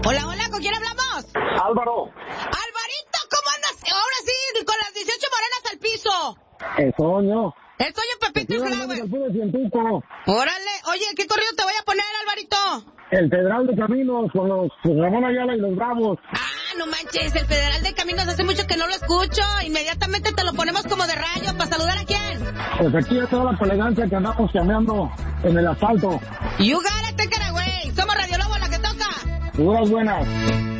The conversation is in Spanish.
Hola, hola, ¿con quién hablamos? Álvaro. Alvarito, ¿cómo andas? Ahora sí, con las 18 morenas al piso. Eso yo. El sueño Pepito y Flower. Órale, oye, ¿qué corrido te voy a poner, Alvarito? El Federal de Caminos con los Ramón Ayala y los Bravos. Ah, no manches, el Federal de Caminos hace mucho que no lo escucho. Inmediatamente te lo ponemos como de rayo. ¿Para saludar a quién? Pues aquí a toda la elegancia que andamos caminando en el asfalto. You got it, cara, güey. Somos Radio Lobo, la que toca. Figuras buenas.